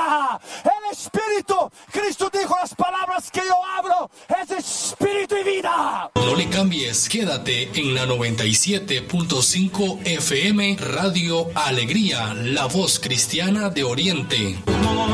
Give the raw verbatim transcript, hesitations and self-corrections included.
vida. El Espíritu, Cristo dijo, las palabras que yo hablo es Espíritu y vida. No le cambies, quédate en la noventa y siete punto cinco F M Radio Alegría, la voz cristiana de Oriente.